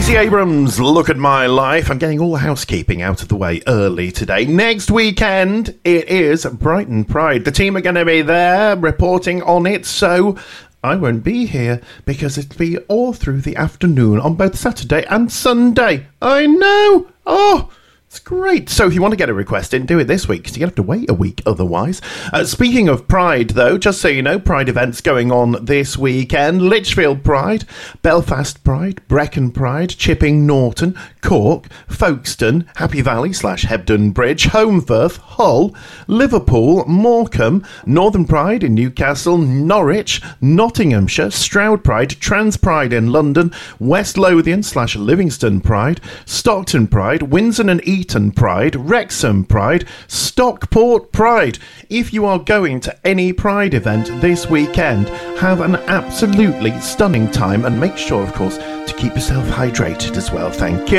Stacey Abrams, Look at My Life. I'm getting all the housekeeping out of the way early today. Next weekend, it is Brighton Pride. The team are going to be there reporting on it, so I won't be here because it'll be all through the afternoon on both Saturday and Sunday. I know! Oh, it's great. So if you want to get a request in, do it this week, because you're going to have to wait a week otherwise. Speaking of Pride, though, just so you know, Pride events going on this weekend. Lichfield Pride, Belfast Pride, Brecon Pride, Chipping Norton, Cork, Folkestone, Happy Valley / Hebden Bridge, Holmfirth, Hull, Liverpool, Morecambe, Northern Pride in Newcastle, Norwich, Nottinghamshire, Stroud Pride, Trans Pride in London, West Lothian / Livingston Pride, Stockton Pride, Windsor and Eton Pride, Wrexham Pride, Stockport Pride. If you are going to any Pride event this weekend, have an absolutely stunning time and make sure, of course, to keep yourself hydrated as well. Thank you.